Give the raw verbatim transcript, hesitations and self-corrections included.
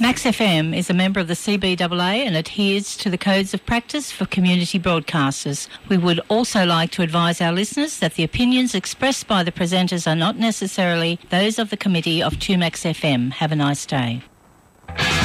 Max F M is a member of the C B A A and adheres to the codes of practice for community broadcasters. We would also like to advise our listeners that the opinions expressed by the presenters are not necessarily those of the committee of two Max F M. Have a nice day.